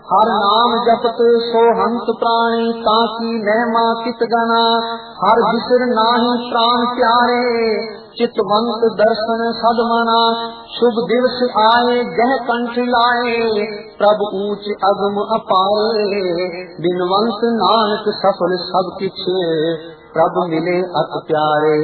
हर नाम जपत सो हंस प्राणी, ताकि महिमा कित गना। हर बिसर नाही प्राण प्यारे, चितवंत दर्शन सदमना। शुभ दिवस आए गह कंठ लाए, प्रभु ऊंच अगम अपारे। बिनवंत नानक सफल सब किछ, प्रभु मिले अत प्यारे।